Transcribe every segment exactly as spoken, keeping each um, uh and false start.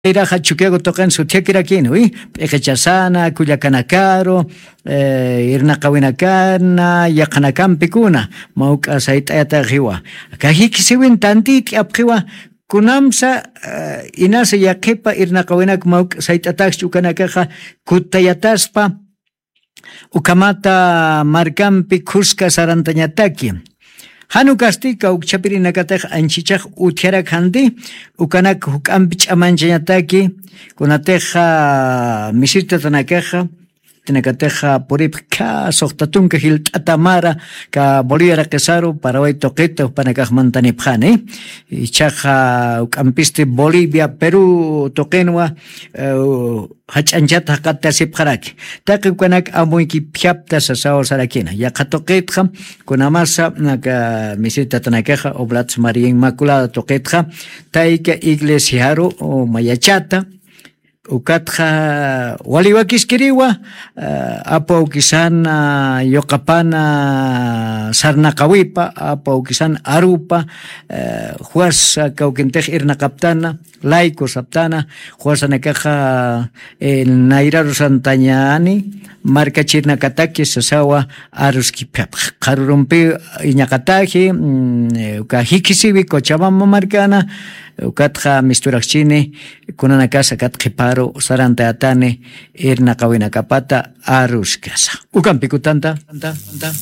Iraja chuquiago tocan su tiakiraquino, ¿y? Echasana, Cuyacanacaro, eh, Irnacawinacana, Yacanacam Mauca Saitata Riwa. Cajikisiwin tantit apjiwa, Kunamsa, Inasa Yakepa, Irnacawinak Mauk Saitatak Chucanakaja, Kutayataspa, Ukamata Marcampi, Kuska Sarantañataki. Hanu kastika ukchapirinakataj anchichaj utiara kandi ukanak hukampich amanchañataki kunateja misirta tanakeja tinakateja porip ka sohtatunka hil tatamara ka Bolivia quesaro Paraguay toqueta panakaj mantanipjane ichaja ukampiste Bolivia Perú toquenwa hachanchata hakata sipjaraki taki ukanak amuiki piapta sasao sarakina yaqa toquetja kunamasa naka misirta tanakeja oblats María Inmaculada toquetja taika iglesiaro o mayachata ukatja waliwakiskiriwa uh, apa ukisan uh, yokapana sarnakawipa apa ukisan arupa uh, huas uh, kaukintej irnakaptana laiko saptana huas anakaja el nairaro santañani marca chirnakataki sasawa aruskipap qarurumpi iñakataji mm, uka hikisiwi Cochabamba marcana ukatja misturakchini kunanakasa katqiparo saranta atane irnaqawinakapata aruskasa ukampikutanta tanta tanta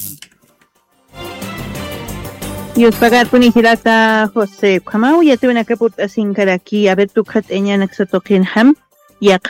Dios pagar punihirata José Kamau ya tuve una caput asinkaraki a ver tu kat eñana xatokin ham ya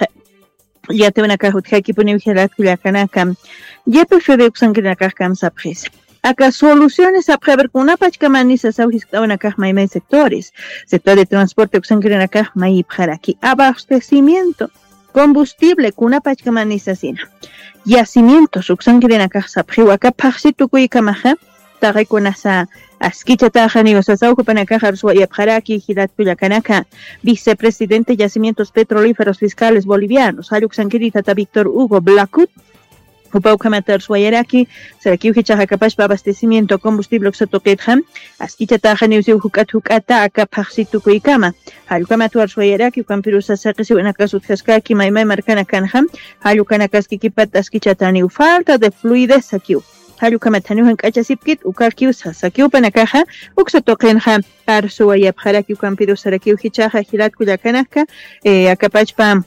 ya tuve una cajut haki punihirat kuyakanakam ya prefiero usankinakam sapres acá soluciones a prever con una pachcamanisa sauhis una caja y sectores sector de transporte usankiren acá mai aquí abastecimiento combustible con una pachcamanisa sina yacimientos usankiren acá sapri acá paxitu kuikamaja tagai con asa askicha tajani o sasauco panakaja y abjaraki hirat kuyakanaka vicepresidente yacimientos petrolíferos fiscales bolivianos Hayuk Sankirita Víctor Hugo Blacut Upaucamater Suayaraki, Saraki Hichaja Capash para abastecimiento combustible Oxatoquetjam, Asquicha Tajani Ukat Hukata, Acapaxitu Kuikama, Halukamatuar Suayaraki, Campirusa Sakisi, Nakasut Haskaki, Maimai Marcana Canham, Halukanacaski Kipat, Asquichatani, falta de fluidez aquí. Halukamatanu en Kachasipkit, Ukarkius, Sakiu Panakaja, Uxatoquenham, Arsuayab Haraki, Campirusa Raki Hichaja, Hirat Kuyakanaka, Acapachpam.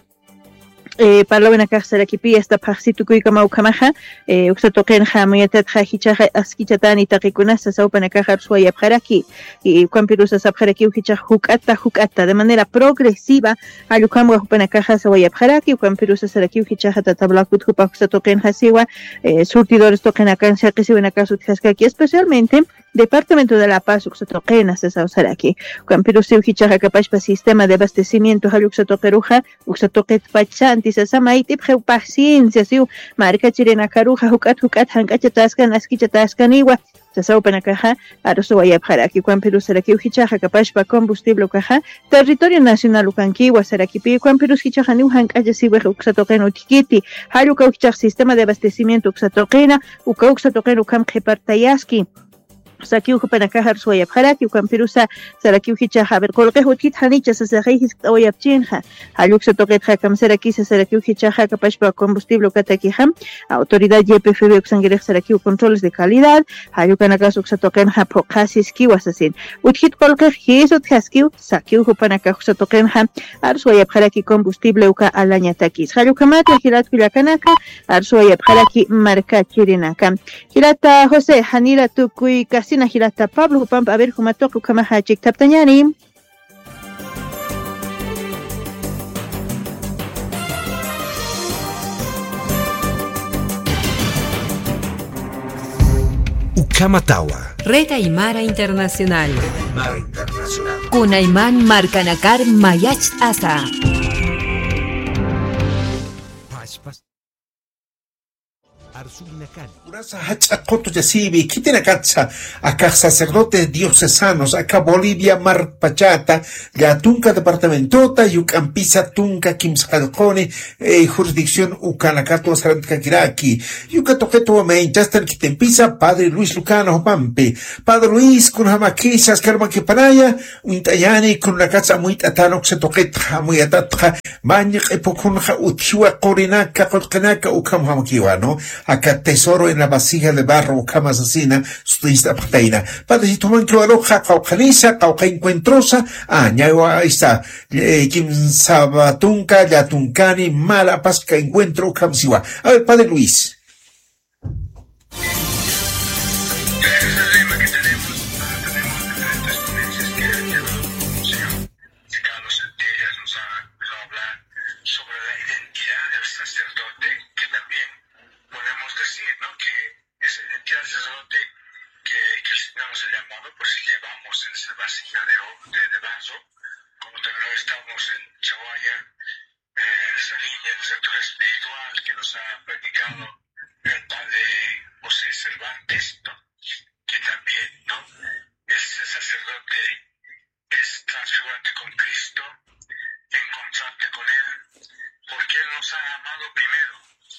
Eh, parlava en casa de aquí esta paxitu kuika maukamaja eh uxatoqen jamiatat jahicha askichatani taqikunasa saupan akajar suaya paraki y campirusa sabjaraki uhicha hukata hukata de manera progresiva alukamwa hupanakaja suaya paraki campirusa saraki uhicha tablakut hupa uxatoqen hasiwa eh surtidores toquen acá se en acaso aquí especialmente Departamento de La Paz, Uxatoquena, Sasausaraki, Campirusi Uhichaja Capachpa Sistema de Abastecimiento, Haluxatoqueruja, Uxatoquet Pachanti, Sasamaiti, Paciencia, Siu, Marca Chirena Caruja, Hucat, Hucat, Hancachatascan, Asquichatascaniwa, Sasaupanakaja, Arosuaya Paraki, Campirusaraki Uhichaja Capachpa Combustible Caja, Territorio Nacional Ucanquiwa, Sarakipi, Campirus Hichajanu, Hancachasiwa, Uxatoqueno Tikiti, Haluca Uhichaj Sistema de Abastecimiento, Uxatoquena, Uca Uxatoqueno Camjepartayaski. Sakiu panakajar suaya paraki ukampirusa sarakiu hicha haber kolqe hutit hanicha sasahis oya chinja haluk sotoket hakam saraki sarakiu hicha hakapashpa combustible katakiham autoridad Y P F B uxangirek sarakiu controles de calidad haluk anakas uxatoken hapokasis kiwasasin uthit kolqe hisot haskiu sakiu panakaj sotoken ham arsuaya paraki combustible uka alañatakis haluk amata hilat kuyakanaka arsuaya paraki marca chirinaka hilata José Hanira tukui Sina Hirata Pablo Hupam a ver cómo toco kama hachik taptañani. Ukamatawa. Red Aymara Internacional. Aymara Internacional. Kunayman Marcanakar Mayach Asa. Urasa hachakoto yasibi, kitina katsa, acá sacerdotes diocesanos, acá Bolivia, Mar Pachata, Gatunca departamentota, Yucampisa, Tunca, Kimsjalcone, eh, jurisdicción Ucanacato, Sarantkakiraki, Yucatoqueto, Mainchastan, Kitempisa, Padre Luis Lucano, Pampe, Padre Luis, con Hamaquisas, Carmaquipanaya, Uintayani, con la casa muy tatano, Xetoqueta, muy atatra, Mañak, Epoconja, Utiwa, Corinaka, Colcanaka, Ucam Hamaquiwa, ¿no? Acá tesoro en la vasija de barro, cama asesina, sudista pateina. Padre, si toman que aloja, caucaniza, cauca encuentrosa, ah, ya ahí está, quien sabatunca, yatuncani, mala pasca encuentro, camsiwa. A ver, Padre Luis. Sacerdote que, que el Señor nos ha llamado, pues llevamos en esa vasija de, de, de vaso, como también estamos en Chaguaya, eh, en esa línea de lectura espiritual que nos ha predicado el Padre José Cervantes, ¿no? Que también, ¿no? Ese sacerdote es transfigurante con Cristo, encontrarte con Él, porque Él nos ha amado primero.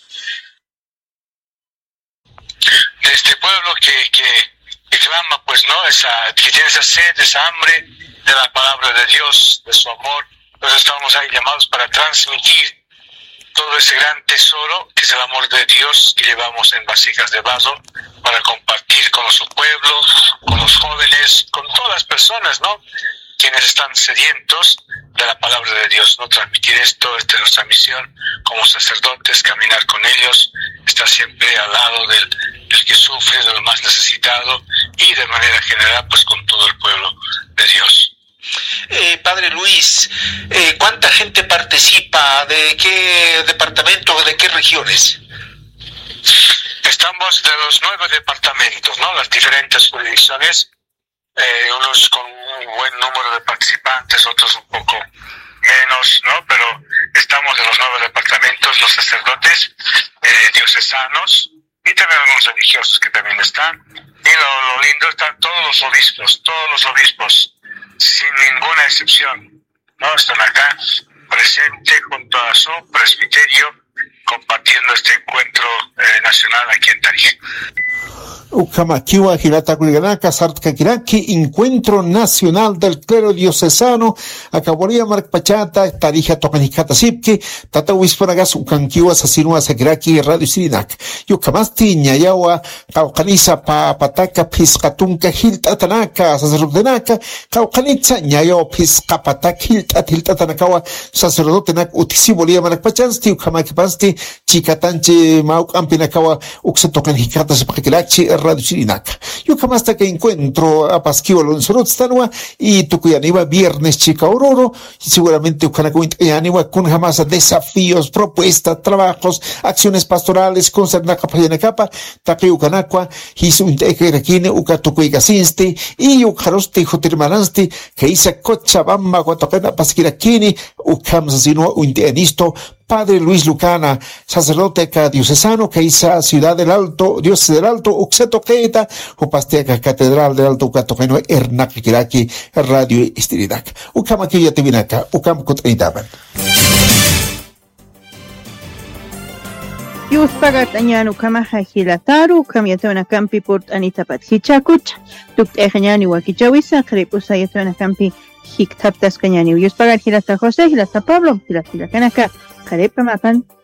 De este pueblo que, que, que clama, pues, ¿no? Esa, que tiene esa sed, esa hambre de la palabra de Dios, de su amor. Entonces estamos ahí llamados para transmitir todo ese gran tesoro que es el amor de Dios que llevamos en vasijas de vaso para compartir con nuestro pueblo, con los jóvenes, con todas las personas, ¿no? Quienes están sedientos de la palabra de Dios, ¿no? Transmitir esto, esta es nuestra misión como sacerdotes, caminar con ellos, estar siempre al lado del, del que sufre, del más necesitado y de manera general pues con todo el pueblo de Dios. Eh, Padre Luis, eh, ¿cuánta gente participa? ¿De qué departamento, de qué regiones? Estamos de los nueve departamentos, ¿no? Las diferentes jurisdicciones, eh, unos con un buen número de participantes, otros un poco menos, ¿no? Pero estamos de los nueve departamentos, los sacerdotes eh, diocesanos y también algunos religiosos que también están. Y lo, lo lindo, están todos los obispos, todos los obispos, sin ninguna excepción, ¿no? Están acá presentes junto a su presbiterio compartiendo este encuentro eh, nacional aquí en Tarija. Ucamaquiwa, Girata Culiganaka, Sartkakiraki, Encuentro Nacional del Clero Diocesano, Acaboría, Marc Pachata, Tarija, Tocanicata Sipki, Tata Wispanagas, Ucanquiwa, Sasinua, Sakiraki, Radio Sirinak, Yucamasti, Ñayawa, Caucaniza, Papataca, Piscatunca, Hiltatanaka, Sacerdotenaka, Caucanitza, Ñayo, Piscapatac, Hiltat, Hiltatanakawa, Sacerdotenak, Utisibolia, Marc Pachasti, Ucamakipasti, Chicatanche, Mauk, Ampinakawa, Uxetocanicata, Sipakirachi, Radio Chirinaca. Yo jamás hasta que encuentro a Pasquivo Alonso Stanua y Tucuyaniva viernes chica Auroro y seguramente Ucanacuintayaniva con jamás desafíos, propuestas, trabajos, acciones pastorales con Sarnaca Payanacapa, Taki Ucanacua, Hisuntequerequine, Ucatucuigasinste y Ucaroste Jotirmananste, que hice Cochabamba, Guatapena, Pasquiraquini, Ucamsasino, Unteanisto, Padre Luis Lucana, sacerdote diocesano, que hizo Ciudad del Alto, Dios del Alto, Uxetoqueta, Upasteca, Catedral del Alto, Ucatoqueno, Ernaquiraki, Radio Estiridac. Ucamaquilla Tibinaca, Ucam Cotritaban. Yus pagat anyan ukamaha hilataru, ukam yatona campi port anitapat hichakuch, tukt ejanyan iwakijawisa, kripusa yatona campi hiktaptas kanyani. Yus pagat hilata José, hilata Pablo, hilata Kanaka, karepa mapan.